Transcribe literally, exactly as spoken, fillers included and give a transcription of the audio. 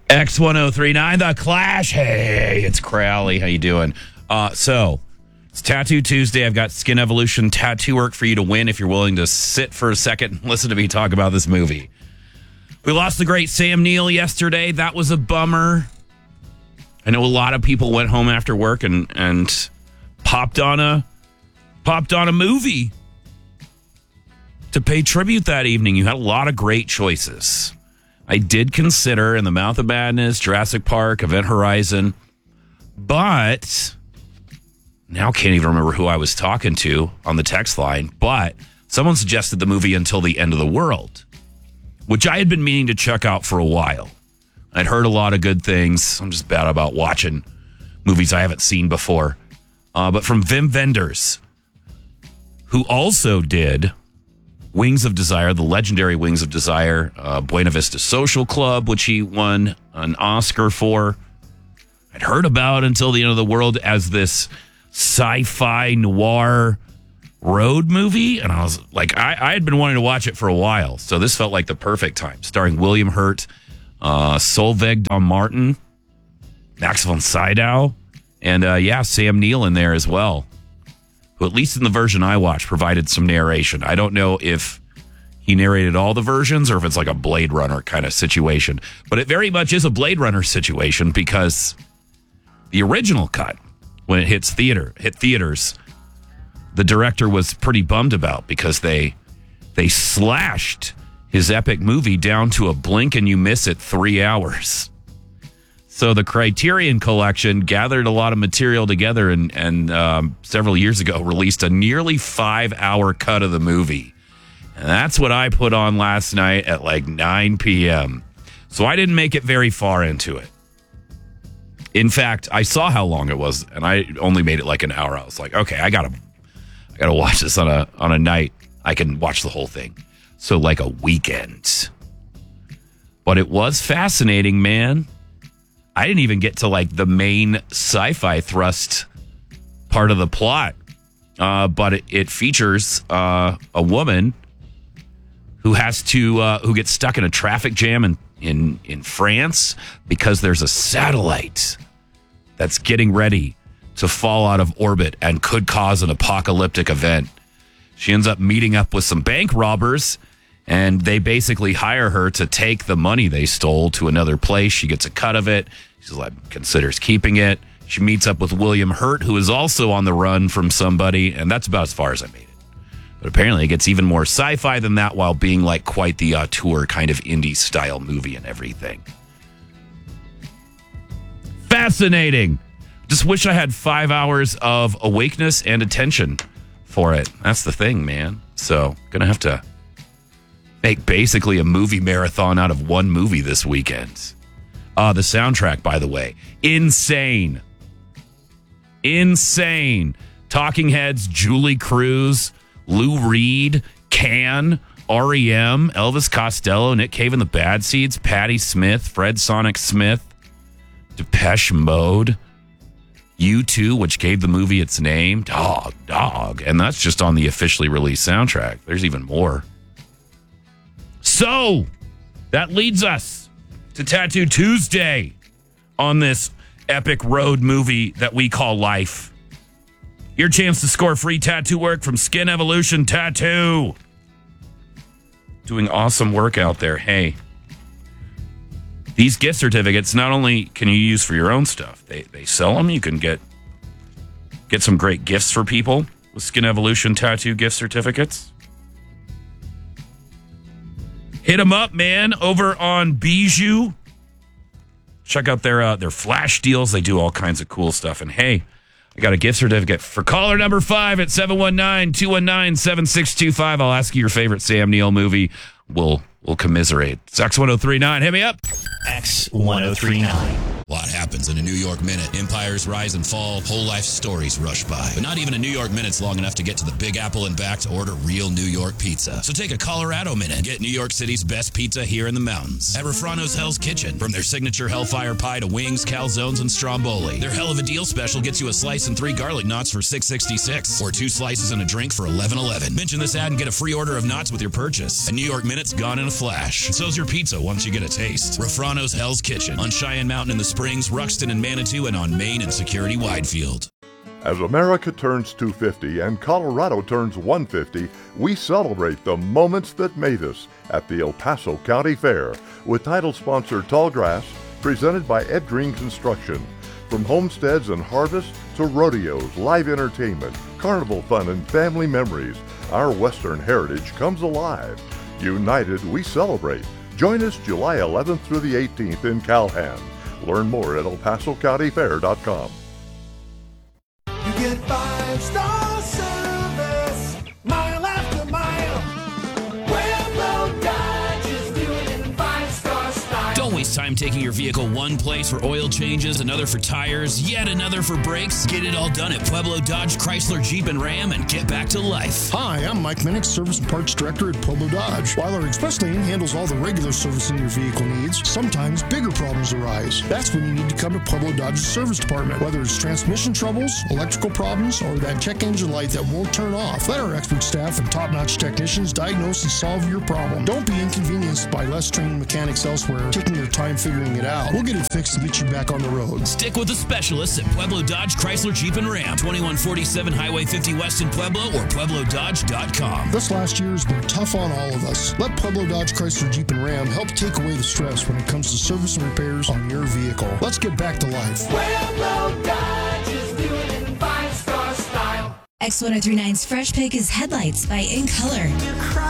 X ten thirty-nine, The Clash. Hey, it's Crowley. How you doing? Uh, so, it's Tattoo Tuesday. I've got Skin Evolution tattoo work for you to win if you're willing to sit for a second and listen to me talk about this movie. We lost the great Sam Neill yesterday. That was a bummer. I know a lot of people went home after work and, and popped on a popped on a movie to pay tribute that evening. You had a lot of great choices. I did consider In the Mouth of Madness, Jurassic Park, Event Horizon, but now can't even remember who I was talking to on the text line, but someone suggested the movie Until the End of the World, which I had been meaning to check out for a while. I'd heard a lot of good things. I'm just bad about watching movies I haven't seen before. Uh, but from Wim Wenders, who also did Wings of Desire, the legendary Wings of Desire, uh, Buena Vista Social Club, which he won an Oscar for. I'd heard about Until the End of the World as this sci-fi noir road movie, and I was like, I, I had been wanting to watch it for a while, so this felt like the perfect time. Starring William Hurt, uh, Solveig Dahl Martin, Max von Sydow, and uh, yeah, Sam Neill in there as well, who, at least in the version I watched, provided some narration. I don't know if he narrated all the versions or if it's like a Blade Runner kind of situation, but it very much is a Blade Runner situation because the original cut, when it hits theater, hit theaters, the director was pretty bummed about because they they slashed his epic movie down to a blink and you miss it three hours. So the Criterion Collection gathered a lot of material together and, and um, several years ago released a nearly five-hour cut of the movie. And that's what I put on last night at like nine p.m. So I didn't make it very far into it. In fact, I saw how long it was, and I only made it like an hour. I was like, okay, I gotta, I gotta watch this on a on a night I can watch the whole thing. So like a weekend. But it was fascinating, man. I didn't even get to like the main sci-fi thrust part of the plot, uh, but it, it features uh, a woman who has to uh, who gets stuck in a traffic jam in, in in France because there's a satellite that's getting ready to fall out of orbit and could cause an apocalyptic event. She ends up meeting up with some bank robbers, and they basically hire her to take the money they stole to another place. She gets a cut of it. She's like, considers keeping it. She meets up with William Hurt, who is also on the run from somebody, and that's about as far as I made it. But apparently it gets even more sci-fi than that while being like quite the auteur kind of indie style movie and everything. Fascinating. Just wish I had five hours of awakeness and attention for it. That's the thing, man. So gonna have to make basically a movie marathon out of one movie this weekend. Uh, the soundtrack, by the way, insane. Insane. Talking Heads, Julie Cruz, Lou Reed, Can, R E M, Elvis Costello, Nick Cave and the Bad Seeds, Patti Smith, Fred Sonic Smith, Depeche Mode, U two, which gave the movie its name, Dog, Dog. And that's just on the officially released soundtrack. There's even more. So, that leads us to Tattoo Tuesday on this epic road movie that we call life. Your chance to score free tattoo work from Skin Evolution Tattoo. Doing awesome work out there. Hey, these gift certificates not only can you use for your own stuff, they they sell them. You can get get some great gifts for people with Skin Evolution Tattoo gift certificates. Hit them up, man, over on Bijou. Check out their uh, their flash deals. They do all kinds of cool stuff. And hey, I got a gift certificate for caller number five at seven one nine, two one nine, seven six two five. I'll ask you your favorite Sam Neill movie. We'll, we'll commiserate. It's X ten thirty-nine. Hit me up. X ten thirty-nine. A lot happens in a New York Minute. Empires rise and fall, whole life stories rush by. But not even a New York Minute's long enough to get to the Big Apple and back to order real New York pizza. So take a Colorado Minute. Get New York City's best pizza here in the mountains. At Refrano's Hell's Kitchen. From their signature Hellfire Pie to wings, calzones, and stromboli. Their Hell of a Deal special gets you a slice and three garlic knots for six sixty-six, or two slices and a drink for eleven eleven. Mention this ad and get a free order of knots with your purchase. A New York Minute's gone in a flash. And so's your pizza once you get a taste. Refrano's Hell's Kitchen on Cheyenne Mountain in the Springs, Ruxton and Manitou, and on Main and Security Widefield. As America turns two hundred fifty and Colorado turns one hundred fifty, we celebrate the moments that made us at the El Paso County Fair with title sponsor Tallgrass, presented by Ed Green Construction. From homesteads and harvests to rodeos, live entertainment, carnival fun, and family memories, our Western heritage comes alive. United, we celebrate. Join us July eleventh through the eighteenth in Calhan. Learn more at el paso county fair dot com. You get five-star service, mile after mile. Pueblo Dodge is doing it in five-star style. Don't waste time taking your vehicle one place for oil changes, another for tires, yet another for brakes. Get it all done at Pueblo Dodge, Chrysler, Jeep, and Ram and get back to life. Hi, I'm Mike Minnick, Service and Parts Director at Pueblo Dodge. While our express lane handles all the regular servicing your vehicle needs, sometimes bigger problems arise. That's when you need to come to Pueblo Dodge's service department. Whether it's transmission troubles, electrical problems, or that check engine light that won't turn off, let our expert staff and top-notch technicians diagnose and solve your problem. Don't be inconvenienced by less trained mechanics elsewhere taking their time figuring it out. We'll get it fixed and get you back on the road. Stick with the specialists at Pueblo Dodge, Chrysler, Jeep, and Ram. twenty-one forty-seven Highway fifty West in Pueblo or pueblo dodge dot com. This last year has been tough on all of us. Let Pueblo Dodge, Chrysler, Jeep, and Ram help take away the stress when it comes to service and repairs on your vehicle. Let's get back to life. Pueblo Dodge is doing it in five-star style. X ten thirty-nine's Fresh Pick is Headlights by In Color.